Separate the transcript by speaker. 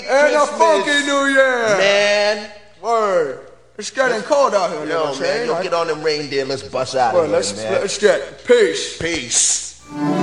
Speaker 1: And
Speaker 2: Christmas.
Speaker 1: a funky New Year.
Speaker 2: Man.
Speaker 1: Word. It's getting cold out here.
Speaker 2: Yo, man, yo, get on them reindeer. Let's bust out of here, man.
Speaker 1: Let's get peace.
Speaker 2: Peace.